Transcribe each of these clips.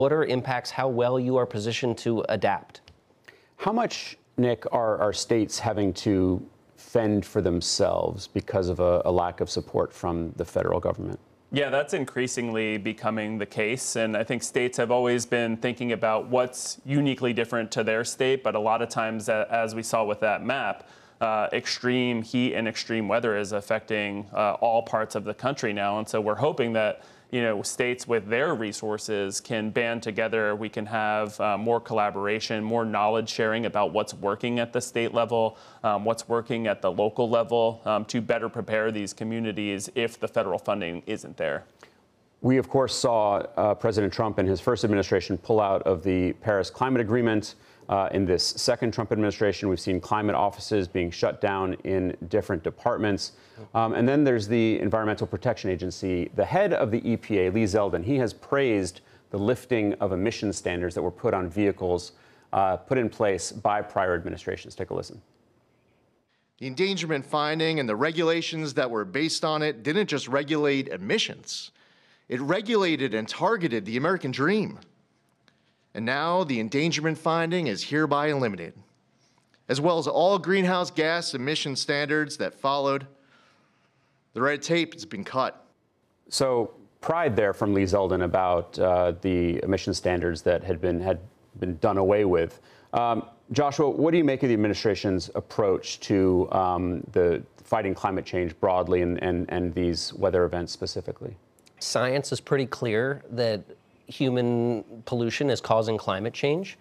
What are impacts, how well you are positioned to adapt? How much, Nick, are states having to fend for themselves because of a lack of support from the federal government? Yeah, that's increasingly becoming the case. And I think states have always been thinking about what's uniquely different to their state. But a lot of times, as we saw with that map, extreme heat and extreme weather is affecting all parts of the country now. And so we're hoping that states with their resources can band together. We can have more collaboration, more knowledge sharing about what's working at the state level, what's working at the local level to better prepare these communities if the federal funding isn't there. We, of course, saw President Trump and his first administration pull out of the Paris Climate Agreement. In this second Trump administration, we've seen climate offices being shut down in different departments. And then there's the Environmental Protection Agency. The head of the EPA, Lee Zeldin, he has praised the lifting of emission standards that were put on vehicles put in place by prior administrations. Take a listen. The endangerment finding and the regulations that were based on it didn't just regulate emissions. It regulated and targeted the American dream. And now the endangerment finding is hereby eliminated, as well as all greenhouse gas emission standards that followed. The red tape has been cut. So pride there from Lee Zeldin about the emission standards that had been done away with. Joshua, what do you make of the administration's approach to the fighting climate change broadly and these weather events specifically? Science is pretty clear that human pollution is causing climate change.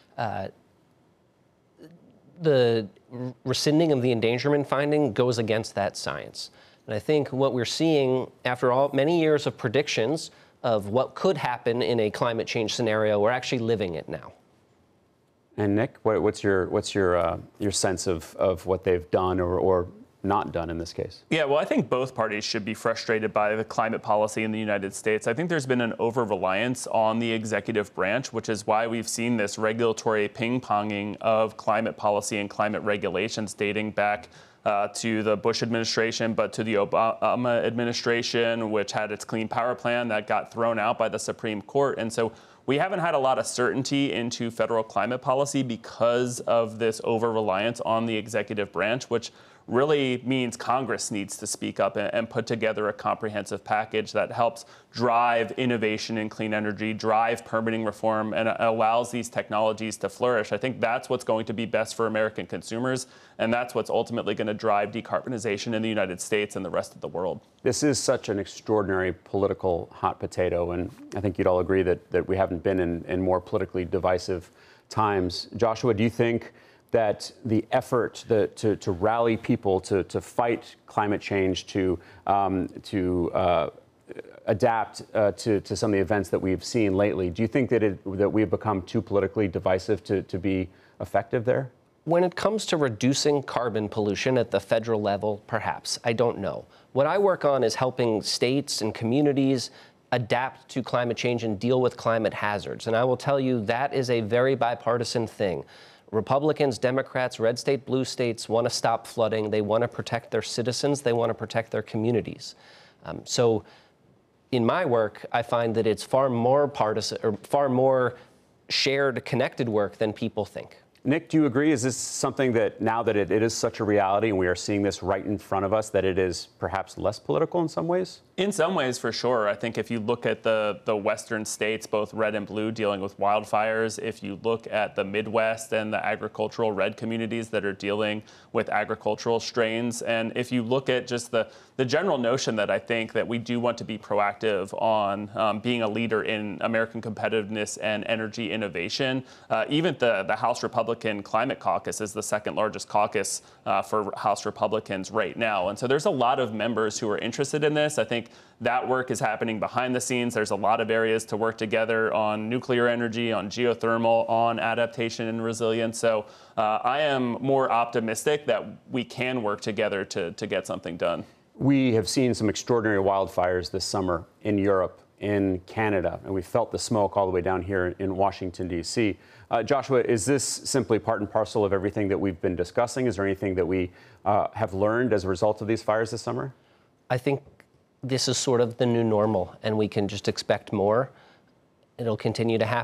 The rescinding of the endangerment finding goes against that science. And I think what we're seeing after many years of predictions of what could happen in a climate change scenario, we're actually living it now. And Nick, what's your sense of what they've done or not done in this case? Yeah, well, I think both parties should be frustrated by the climate policy in the United States. I think there's been an over-reliance on the executive branch, which is why we've seen this regulatory ping-ponging of climate policy and climate regulations dating back to the Bush administration, but to the Obama administration, which had its Clean Power Plan that got thrown out by the Supreme Court. And so we haven't had a lot of certainty into federal climate policy because of this over-reliance on the executive branch, which really means Congress needs to speak up and put together a comprehensive package that helps drive innovation in clean energy, drive permitting reform, and allows these technologies to flourish. I think that's what's going to be best for American consumers, and that's what's ultimately going to drive decarbonization in the United States and the rest of the world. This is such an extraordinary political hot potato, and I think you'd all agree that we haven't been in more politically divisive times. Joshua, do you think that the effort to rally people to fight climate change, to adapt to some of the events that we've seen lately, do you think that we've become too politically divisive to be effective there? When it comes to reducing carbon pollution at the federal level, perhaps. I don't know. What I work on is helping states and communities adapt to climate change and deal with climate hazards. And I will tell you that is a very bipartisan thing. Republicans, Democrats, red state, blue states want to stop flooding. They want to protect their citizens. They want to protect their communities. So in my work, I find that it's far more partisan or far more shared, connected work than people think. Nick, do you agree? Is this something that now that it is such a reality and we are seeing this right in front of us, that it is perhaps less political in some ways? In some ways, for sure. I think if you look at the western states, both red and blue, dealing with wildfires, if you look at the Midwest and the agricultural red communities that are dealing with agricultural strains, and if you look at just the general notion that I think that we do want to be proactive on being a leader in American competitiveness and energy innovation, even the House Republican Climate Caucus is the second largest caucus for House Republicans right now. And so there's a lot of members who are interested in this. I think that work is happening behind the scenes. There's a lot of areas to work together on nuclear energy, on geothermal, on adaptation and resilience. So I am more optimistic that we can work together to get something done. We have seen some extraordinary wildfires this summer in Europe, in Canada, and we felt the smoke all the way down here in Washington, D.C. Joshua, is this simply part and parcel of everything that we've been discussing? Is there anything that we have learned as a result of these fires this summer? I think this is sort of the new normal, and we can just expect more. it'll continue to happen.